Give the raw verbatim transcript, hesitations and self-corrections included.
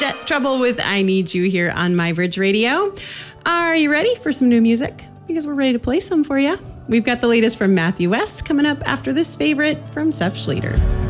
Jet Trouble with I Need You here on My Bridge Radio. Are you ready for some new music? Because we're ready to play some for you. We've got the latest from Matthew West coming up after this favorite from Seth Schleter.